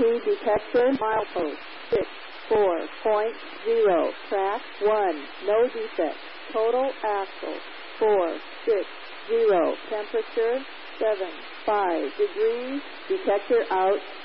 detector, milepost 64.0, track 1, no defect, total axle 460, temperature 75 degrees, detector out.